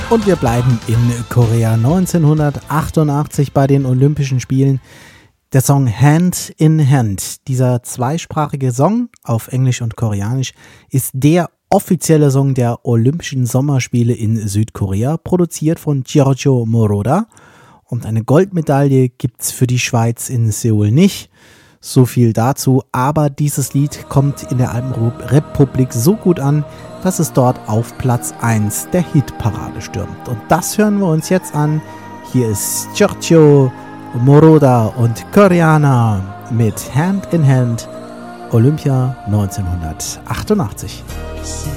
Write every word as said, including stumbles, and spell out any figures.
Und wir bleiben in Korea neunzehnhundertachtundachtzig bei den Olympischen Spielen. Der Song Hand in Hand, dieser zweisprachige Song auf Englisch und Koreanisch, ist der offizielle Song der Olympischen Sommerspiele in Südkorea, produziert von Giorgio Moroder. Und eine Goldmedaille gibt's für die Schweiz in Seoul nicht. So viel dazu, aber dieses Lied kommt in der Alpenrepublik so gut an, dass es dort auf Platz eins der Hitparade stürmt. Und das hören wir uns jetzt an. Hier ist Giorgio Moroder und Koreaner mit Hand in Hand, Olympia neunzehnhundertachtundachtzig.